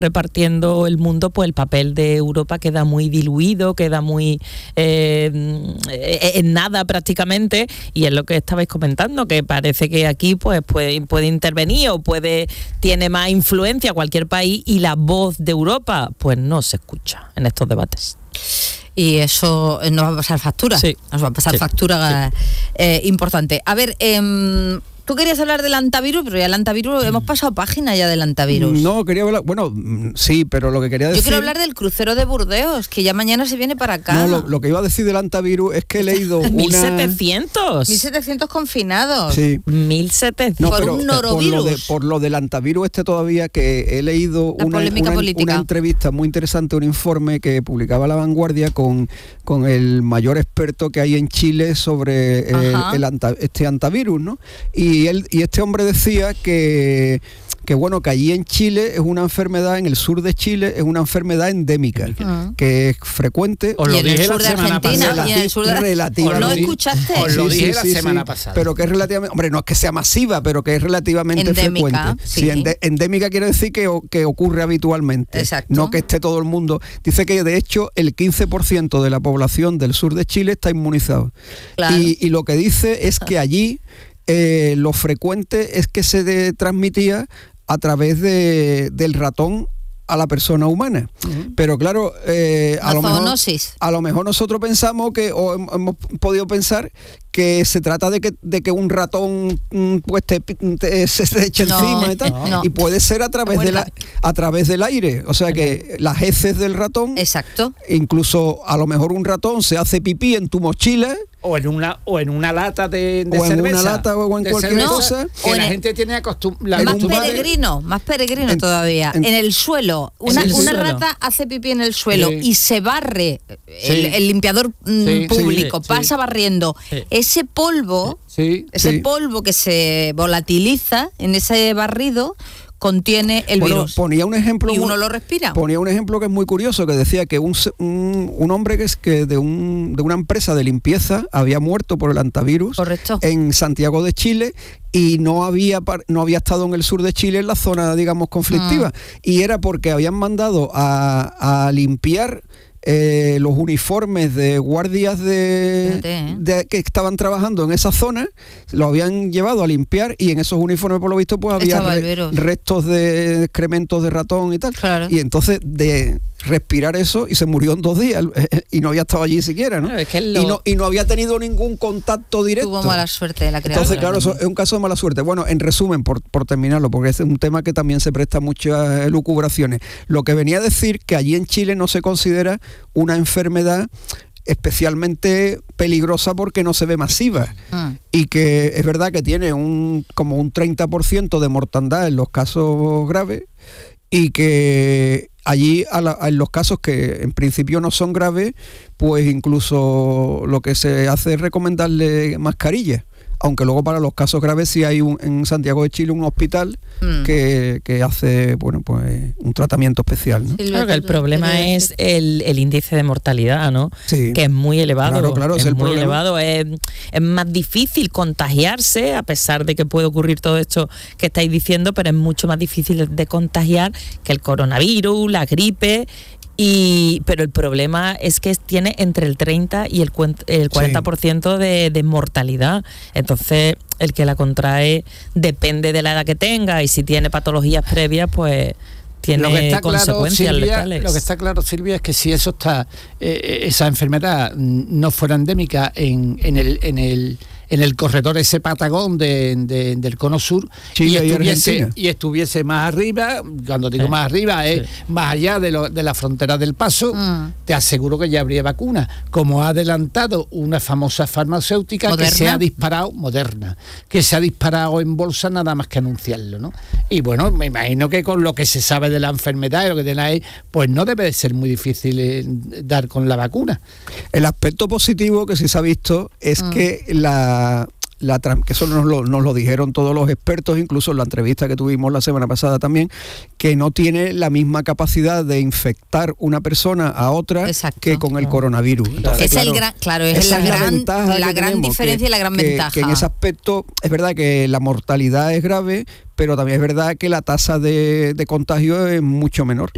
repartiendo el mundo, pues el papel de Europa queda muy diluido, queda muy en nada prácticamente, y es lo que estabais comentando, que parece que aquí pues puede intervenir o tiene más influencia cualquier país, y la voz de Europa pues no se escucha en estos debates. Y eso nos va a pasar factura. Sí. Nos va a pasar factura importante. A ver, tú querías hablar del antivirus, pero ya el antivirus, hemos pasado página ya del antivirus. No, quería hablar, bueno, sí, pero lo que quería decir... Yo quiero hablar del crucero de Burdeos, que ya mañana se viene para acá. No, lo que iba a decir del antivirus es que he leído 1.700. 1.700 confinados. Sí. 1.700. No, por un norovirus. Por lo del antivirus todavía, que he leído una entrevista muy interesante, un informe que publicaba La Vanguardia con el mayor experto que hay en Chile sobre este antivirus, ¿no? Y este hombre decía que bueno, que allí en Chile es una enfermedad, en el sur de Chile es una enfermedad endémica, que es frecuente. Os lo dije la semana pasada. Y en el sur de Argentina. ¿Lo escuchaste? Os lo dije la semana pasada. Pero que es relativamente, hombre, no es que sea masiva, pero que es relativamente endémica, frecuente. Sí. Endémica quiere decir que ocurre habitualmente. Exacto. No que esté todo el mundo. Dice que de hecho el 15% de la población del sur de Chile está inmunizado. Claro. Y lo que dice es que allí lo frecuente es que se transmitía a través del ratón a la persona humana. Pero claro, a lo mejor nosotros pensamos o hemos podido pensar que se trata de que un ratón pues se eche encima y tal. Y puede ser a través del aire. O sea que las heces del ratón. Exacto. Incluso a lo mejor un ratón se hace pipí en tu mochila. O en una lata de o cerveza. En una lata o en cualquier cosa. Que la gente tiene acostumbrado. Más peregrino todavía. En el suelo. Una rata hace pipí en el suelo y se barre. El limpiador público pasa barriendo. Ese polvo, polvo que se volatiliza en ese barrido, contiene el virus. Ponía un ejemplo, y uno lo respira. Ponía un ejemplo que es muy curioso, que decía que un hombre que de una empresa de limpieza había muerto por el antivirus. Correcto. En Santiago de Chile, y no había estado en el sur de Chile, en la zona, digamos, conflictiva. Y era porque habían mandado a limpiar los uniformes de guardias que estaban trabajando en esa zona, los habían llevado a limpiar, y en esos uniformes, por lo visto, pues había restos de excrementos de ratón y tal. Claro. Y entonces de respirar eso, y se murió en 2 días y no había estado allí siquiera, ¿no? Claro, es que y no había tenido ningún contacto directo. Tuvo mala suerte de la criatura. Entonces, claro, eso es un caso de mala suerte. Bueno, en resumen, por terminarlo, porque es un tema que también se presta muchas elucubraciones. Lo que venía a decir que allí en Chile no se considera una enfermedad especialmente peligrosa porque no se ve masiva, y que es verdad que tiene como un 30% de mortandad en los casos graves, y que allí en los casos que en principio no son graves, pues incluso lo que se hace es recomendarle mascarillas. Aunque luego para los casos graves sí hay en Santiago de Chile un hospital que hace pues un tratamiento especial, ¿no? Claro que el problema es el índice de mortalidad, ¿no? Sí. Que es muy elevado. Claro, es muy elevado. Es más difícil contagiarse, a pesar de que puede ocurrir todo esto que estáis diciendo, pero es mucho más difícil de contagiar que el coronavirus, la gripe. Pero el problema es que tiene entre el 30 y el 40% de mortalidad. Entonces, el que la contrae depende de la edad que tenga, y si tiene patologías previas, pues tiene consecuencias letales. Lo que está claro, Silvia, es que si esa enfermedad no fuera endémica en el corredor ese Patagón del cono sur, Chile y estuviese más arriba, cuando digo más arriba es más allá de la frontera del Paso, te aseguro que ya habría vacuna, como ha adelantado una famosa farmacéutica Moderna, que se ha disparado en bolsa nada más que anunciarlo, ¿no? Y bueno, me imagino que con lo que se sabe de la enfermedad y lo que tiene ahí, pues no debe de ser muy difícil dar con la vacuna. El aspecto positivo que sí se ha visto es que que eso nos lo dijeron todos los expertos, incluso en la entrevista que tuvimos la semana pasada también, que no tiene la misma capacidad de infectar una persona a otra que con el coronavirus. Entonces, es la gran diferencia y la gran ventaja. Que en ese aspecto es verdad que la mortalidad es grave, pero también es verdad que la tasa de contagio es mucho menor.